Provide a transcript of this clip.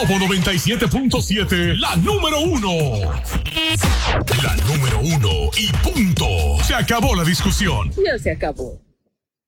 Globo 97.7, la número uno. La número uno y punto. Se acabó la discusión. Ya se acabó.